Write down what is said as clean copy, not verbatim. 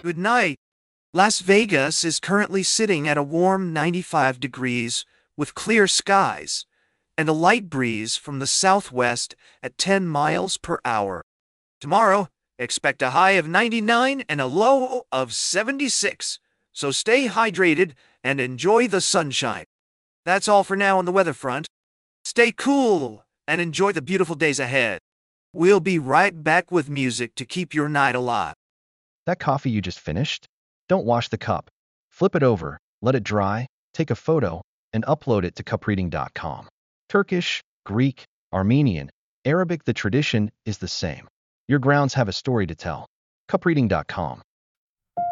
Good night. Las Vegas is currently sitting at a warm 95 degrees with clear skies and a light breeze from the southwest at 10 miles per hour. Tomorrow, expect a high of 99 and a low of 76, so stay hydrated and enjoy the sunshine. That's all for now on the weather front. Stay cool and enjoy the beautiful days ahead. We'll be right back with music to keep your night alive. That coffee you just finished? Don't wash the cup. Flip it over, let it dry, take a photo, and upload it to cupreading.com. Turkish, Greek, Armenian, Arabic, the tradition is the same. Your grounds have a story to tell. Cupreading.com.